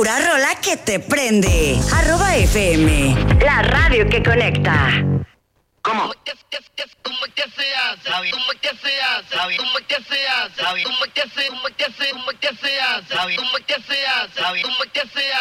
pura rola que te prende. @FM, la radio que conecta. ¿Cómo? ¿Cómo que se hace? ¿Cómo que se hace? ¿Cómo que se hace? ¿Cómo que se hace? ¿Cómo que se hace? ¿Cómo que se hace? ¿Cómo que se hace?